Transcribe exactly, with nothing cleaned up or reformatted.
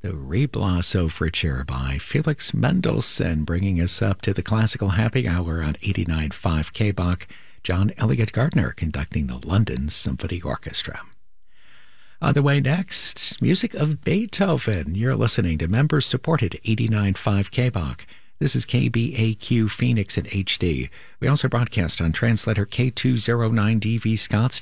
The Reblass Overture by Felix Mendelssohn, bringing us up to the classical happy hour on eighty-nine point five K B O C. John Elliott Gardner conducting the London Symphony Orchestra. On the way next, music of Beethoven. You're listening to members-supported eighty-nine point five K B O C. This is K B A Q Phoenix in H D. We also broadcast on translator K two oh nine D V Scottsdale.